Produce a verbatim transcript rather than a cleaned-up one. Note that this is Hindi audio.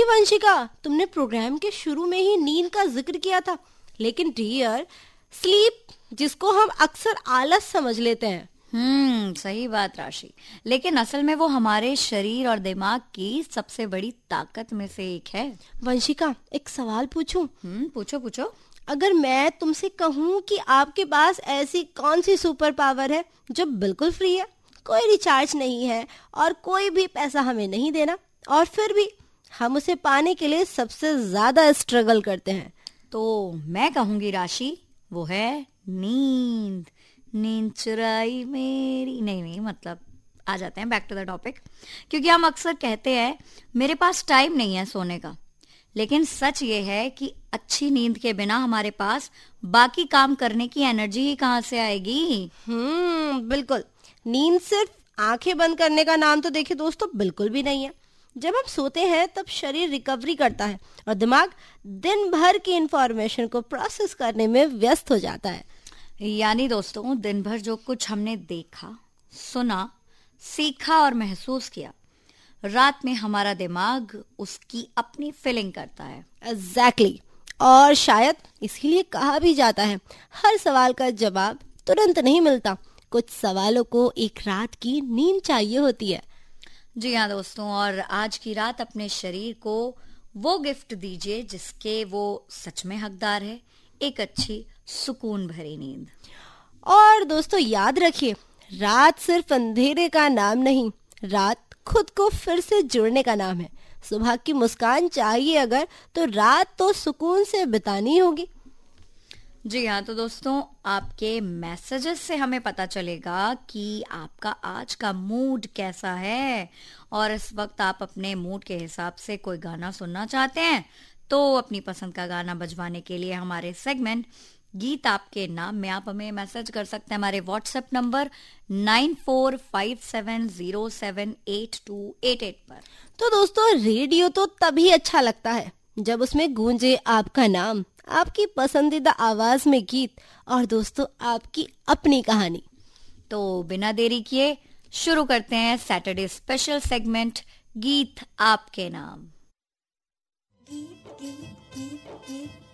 नहीं वंशिका, तुमने प्रोग्राम के शुरू में ही नींद का जिक्र किया था, लेकिन डियर, स्लीप जिसको हम अक्सर आलस समझ लेते हैं। हम्म सही बात राशि, लेकिन असल में वो हमारे शरीर और दिमाग की सबसे बड़ी ताकत में से एक है। वंशिका, एक सवाल पूछूं? हम्म पूछो पूछो। अगर मैं तुमसे कहूं कि आपके पास ऐसी कौन सी सुपर पावर है जो बिल्कुल फ्री है, कोई रिचार्ज नहीं है और कोई भी पैसा हमें नहीं देना, और फिर भी हम उसे पाने के लिए सबसे ज्यादा स्ट्रगल करते हैं, तो मैं कहूंगी राशि, वो है नींद। नींद चुराई मेरी, नहीं नहीं मतलब आ जाते हैं बैक टू द टॉपिक, क्योंकि हम अक्सर कहते हैं मेरे पास टाइम नहीं है सोने का, लेकिन सच ये है कि अच्छी नींद के बिना हमारे पास बाकी काम करने की एनर्जी ही कहाँ से आएगी। हम्म बिल्कुल। नींद सिर्फ आंखें बंद करने का नाम तो देखिए दोस्तों बिल्कुल भी नहीं है। जब हम सोते हैं तब शरीर रिकवरी करता है और दिमाग दिन भर की इंफॉर्मेशन को प्रोसेस करने में व्यस्त हो जाता है। यानी दोस्तों, दिन भर जो कुछ हमने देखा, सुना, सीखा और महसूस किया, रात में हमारा दिमाग उसकी अपनी फीलिंग करता है। Exactly exactly. और शायद इसीलिए कहा भी जाता है हर सवाल का जवाब तुरंत नहीं मिलता, कुछ सवालों को एक रात की नींद चाहिए होती है। जी हाँ दोस्तों, और आज की रात अपने शरीर को वो गिफ्ट दीजिए जिसके वो सच में हकदार है, एक अच्छी सुकून भरी नींद। और दोस्तों याद रखिए, रात सिर्फ अंधेरे का नाम नहीं, रात खुद को फिर से जुड़ने का नाम है। सुबह की मुस्कान चाहिए अगर, तो रात तो सुकून से बितानी होगी। जी हाँ, तो दोस्तों आपके मैसेजेस से हमें पता चलेगा कि आपका आज का मूड कैसा है, और इस वक्त आप अपने मूड के हिसाब से कोई गाना सुनना चाहते हैं तो अपनी पसंद का गाना बजवाने के लिए हमारे सेगमेंट गीत आपके नाम में आप हमें मैसेज कर सकते हैं हमारे WhatsApp number nine four five seven zero seven eight to eight eight पर। तो दोस्तों रेडियो तो तभी अच्छा लगता है जब उसमें गूंजे आपका नाम, आपकी पसंदीदा आवाज में गीत और दोस्तों आपकी अपनी कहानी। तो बिना देरी किए शुरू करते हैं सैटरडे स्पेशल सेगमेंट गीत आपके नाम। गीत गीत गीत गीत